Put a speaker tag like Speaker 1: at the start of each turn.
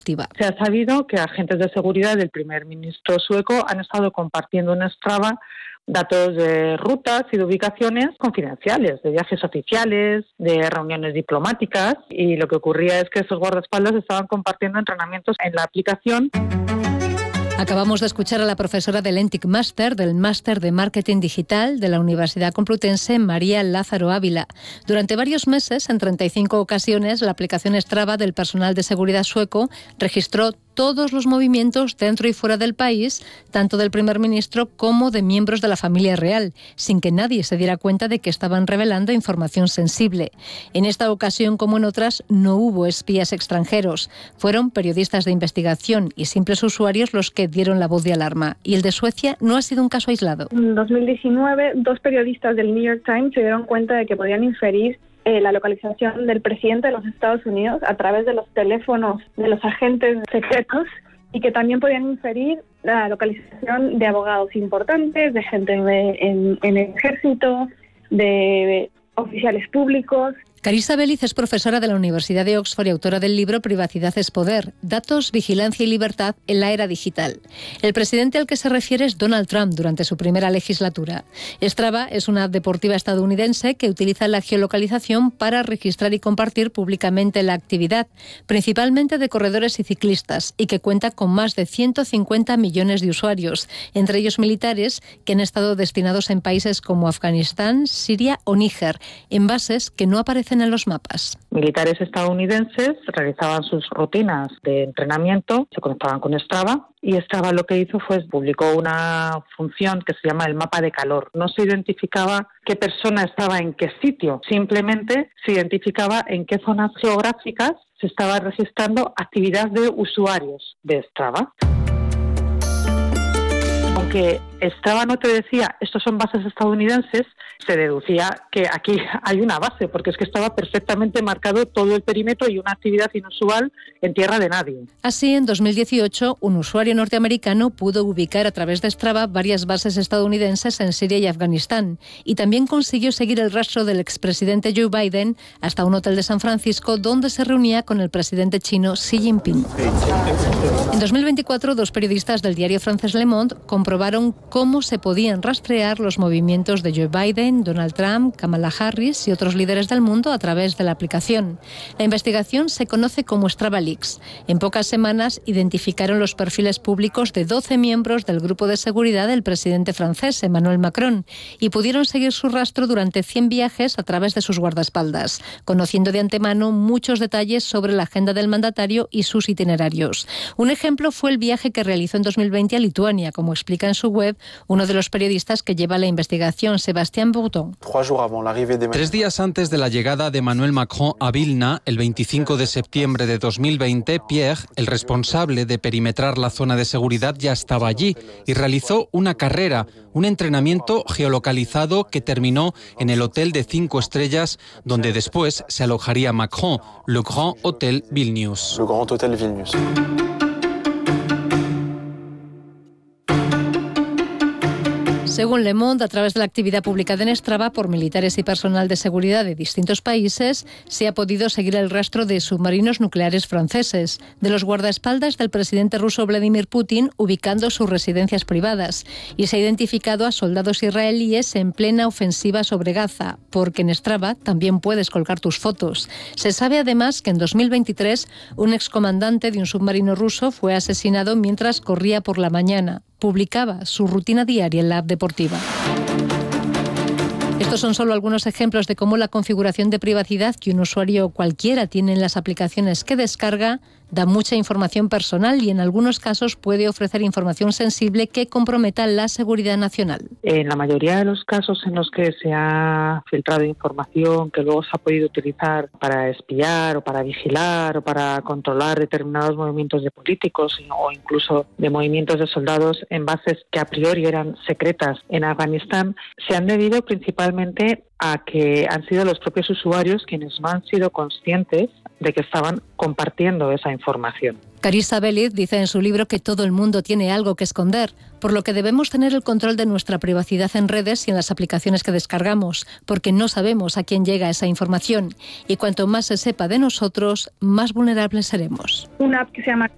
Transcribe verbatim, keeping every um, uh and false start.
Speaker 1: Se ha sabido que agentes de seguridad del primer ministro sueco han estado compartiendo en Strava datos de rutas y de ubicaciones confidenciales, de viajes oficiales, de reuniones diplomáticas, y lo que ocurría es que esos guardaespaldas estaban compartiendo entrenamientos en la aplicación.
Speaker 2: Acabamos de escuchar a la profesora del ENTIC Máster, del Máster de Marketing Digital de la Universidad Complutense, María Lázaro Ávila. Durante varios meses, en treinta y cinco ocasiones, la aplicación Strava del personal de seguridad sueco registró todos los movimientos dentro y fuera del país, tanto del primer ministro como de miembros de la familia real, sin que nadie se diera cuenta de que estaban revelando información sensible. En esta ocasión, como en otras, no hubo espías extranjeros. Fueron periodistas de investigación y simples usuarios los que dieron la voz de alarma. Y el de Suecia no ha sido un caso aislado.
Speaker 3: En dos mil diecinueve, dos periodistas del New York Times se dieron cuenta de que podían inferir Eh, la localización del presidente de los Estados Unidos a través de los teléfonos de los agentes secretos, y que también podían inferir la localización de abogados importantes, de gente de, en, en el ejército, de oficiales públicos.
Speaker 2: Carissa Belliz es profesora de la Universidad de Oxford y autora del libro Privacidad es Poder, Datos, Vigilancia y Libertad en la Era Digital. El presidente al que se refiere es Donald Trump durante su primera legislatura. Strava es una app deportiva estadounidense que utiliza la geolocalización para registrar y compartir públicamente la actividad, principalmente de corredores y ciclistas, y que cuenta con más de ciento cincuenta millones de usuarios, entre ellos militares que han estado destinados en países como Afganistán, Siria o Níger, en bases que no aparecen en los mapas.
Speaker 1: Militares estadounidenses realizaban sus rutinas de entrenamiento, se conectaban con Strava, y Strava lo que hizo fue publicó una función que se llama el mapa de calor. No se identificaba qué persona estaba en qué sitio, simplemente se identificaba en qué zonas geográficas se estaba registrando actividad de usuarios de Strava. Aunque Strava no te decía, estos son bases estadounidenses, se deducía que aquí hay una base, porque es que estaba perfectamente marcado todo el perímetro y una actividad inusual en tierra de nadie.
Speaker 2: Así, en dos mil dieciocho, un usuario norteamericano pudo ubicar a través de Strava varias bases estadounidenses en Siria y Afganistán, y también consiguió seguir el rastro del expresidente Joe Biden hasta un hotel de San Francisco donde se reunía con el presidente chino Xi Jinping. En dos mil veinticuatro, dos periodistas del diario francés Le Monde comprobaron cómo se podían rastrear los movimientos de Joe Biden, Donald Trump, Kamala Harris y otros líderes del mundo a través de la aplicación. La investigación se conoce como Strava Leaks. En pocas semanas identificaron los perfiles públicos de doce miembros del grupo de seguridad del presidente francés, Emmanuel Macron, y pudieron seguir su rastro durante cien viajes a través de sus guardaespaldas, conociendo de antemano muchos detalles sobre la agenda del mandatario y sus itinerarios. Un ejemplo fue el viaje que realizó en dos mil veinte a Lituania, como explica en su web uno de los periodistas que lleva la investigación, Sebastián Bourdon.
Speaker 4: Tres días antes de la llegada de Emmanuel Macron a Vilna, el veinticinco de septiembre de dos mil veinte, Pierre, el responsable de perimetrar la zona de seguridad, ya estaba allí y realizó una carrera, un entrenamiento geolocalizado que terminó en el hotel de cinco estrellas donde después se alojaría Macron, Le Grand Hotel Vilnius.
Speaker 5: Le Grand Hotel Vilnius.
Speaker 2: Según Le Monde, a través de la actividad publicada en Strava por militares y personal de seguridad de distintos países, se ha podido seguir el rastro de submarinos nucleares franceses, de los guardaespaldas del presidente ruso Vladimir Putin ubicando sus residencias privadas, y se ha identificado a soldados israelíes en plena ofensiva sobre Gaza, porque en Strava también puedes colgar tus fotos. Se sabe además que en dos mil veintitrés un excomandante de un submarino ruso fue asesinado mientras corría por la mañana. Publicaba su rutina diaria en la app deportiva. Estos son solo algunos ejemplos de cómo la configuración de privacidad que un usuario cualquiera tiene en las aplicaciones que descarga da mucha información personal y en algunos casos puede ofrecer información sensible que comprometa la seguridad nacional.
Speaker 1: En la mayoría de los casos en los que se ha filtrado información que luego se ha podido utilizar para espiar o para vigilar o para controlar determinados movimientos de políticos o incluso de movimientos de soldados en bases que a priori eran secretas en Afganistán, se han debido principalmente a que han sido los propios usuarios quienes no han sido conscientes de que estaban compartiendo esa información.
Speaker 2: Carissa Belliz dice en su libro que todo el mundo tiene algo que esconder, por lo que debemos tener el control de nuestra privacidad en redes y en las aplicaciones que descargamos, porque no sabemos a quién llega esa información, y cuanto más se sepa de nosotros, más vulnerables seremos.
Speaker 3: Una app que se llama